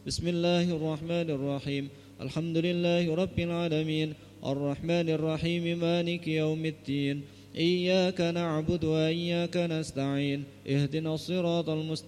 بسم الله الرحمن الرحيم. الحمد لله رب العالمين الرحمن الرحيم مالك يوم الدين إياك نعبد وإياك نستعين اهدنا الصراط المستقيم